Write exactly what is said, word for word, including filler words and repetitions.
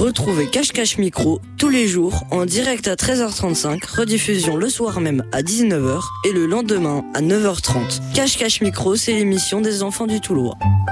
Retrouvez Cache Cache Micro tous les jours en direct à treize heures trente-cinq, rediffusion le soir même à dix-neuf heures et le lendemain à neuf heures trente. Cache Cache Micro, c'est l'émission des enfants du Toulois.